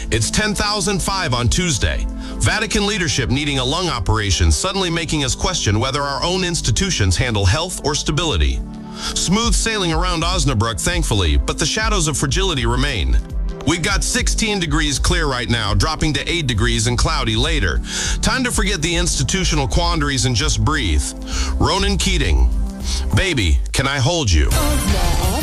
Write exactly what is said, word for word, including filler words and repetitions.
It's ten thousand five on Tuesday. Vatican leadership needing a lung operation, suddenly making us question whether our own institutions handle health or stability. Smooth sailing around Osnabrück, thankfully, but the shadows of fragility remain. We've got sixteen degrees clear right now, dropping to eight degrees and cloudy later. Time to forget the institutional quandaries and just breathe. Ronan Keating. Baby, can I hold you?